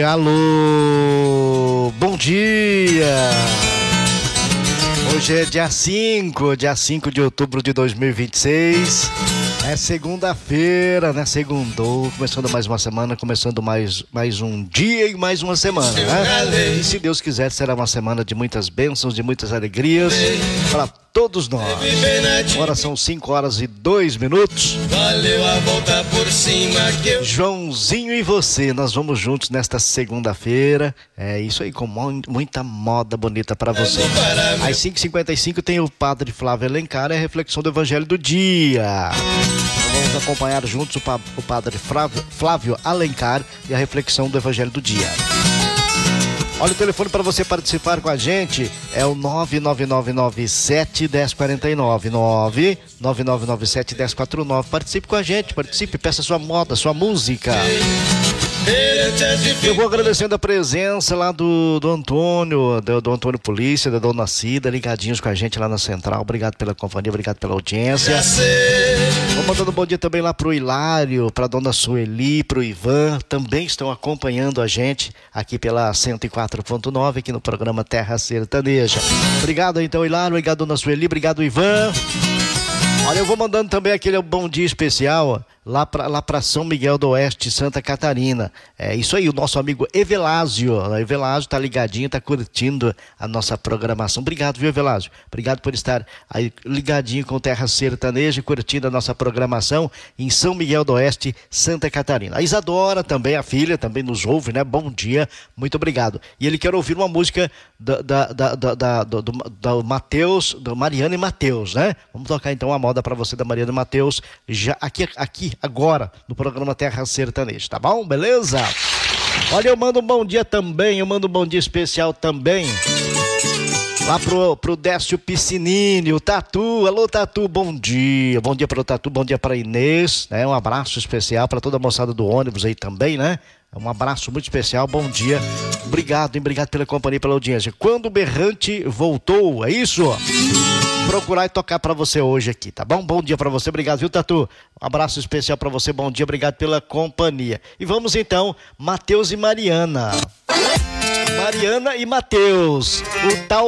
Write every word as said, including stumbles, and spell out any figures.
alô, bom dia! Hoje é dia cinco, dia cinco de outubro de dois mil e vinte e seis. É segunda-feira, né? Segundou, começando mais uma semana, começando mais, mais um dia e mais uma semana, né? E se Deus quiser, será uma semana de muitas bênçãos, de muitas alegrias para todos nós. Agora são cinco horas e dois minutos. Valeu a volta por cima que eu... Joãozinho e você, nós vamos juntos nesta segunda-feira. É isso aí, com muita moda bonita para você. Às cinco e cinquenta e cinco tem o Padre Flávio Alencar e a reflexão do Evangelho do dia. Então vamos acompanhar juntos o, pa- o Padre Flávio, Flávio Alencar e a reflexão do Evangelho do dia. Olha, o telefone para você participar com a gente é o nove nove nove nove sete um zero quatro nove, nove nove nove nove sete um zero quatro nove. Participe com a gente, participe, peça sua moda, sua música. Eu vou agradecendo a presença lá do, do Antônio, do, do Antônio Polícia, da Dona Cida, ligadinhos com a gente lá na Central. Obrigado pela companhia, obrigado pela audiência. Vou mandando um bom dia também lá pro Hilário, pra Dona Sueli, pro Ivan, também estão acompanhando a gente aqui pela cento e quatro ponto nove, aqui no programa Terra Sertaneja. Obrigado então, Hilário, obrigado Dona Sueli, obrigado Ivan. Olha, eu vou mandando também aquele bom dia especial lá para lá para São Miguel do Oeste, Santa Catarina. É isso aí, o nosso amigo Evelásio. O Evelásio tá ligadinho, tá curtindo a nossa programação. Obrigado, viu, Evelásio? Obrigado por estar aí ligadinho com Terra Sertaneja, curtindo a nossa programação em São Miguel do Oeste, Santa Catarina. A Isadora também, a filha, também nos ouve, né? Bom dia, muito obrigado. E ele quer ouvir uma música da, da, da, da, da, do, do, do Mateus, do Mariana e Mateus, né? Vamos tocar então a moda para você da Mariana e Mateus, já aqui, aqui, agora, no programa Terra Sertaneja, tá bom? Beleza? Olha, eu mando um bom dia também, eu mando um bom dia especial também lá pro, pro Décio Piscinini, o Tatu. Alô, Tatu, bom dia. Bom dia pro Tatu, bom dia pra Inês, né? Um abraço especial pra toda a moçada do ônibus aí também, né? Um abraço muito especial, bom dia. Obrigado, hein? Obrigado pela companhia e pela audiência. Quando o Berrante voltou, é isso? Procurar e tocar pra você hoje aqui, tá bom? Bom dia pra você, obrigado, viu, Tatu? Um abraço especial pra você, bom dia, obrigado pela companhia. E vamos então, Mateus e Mariana. Mariana e Mateus, o tal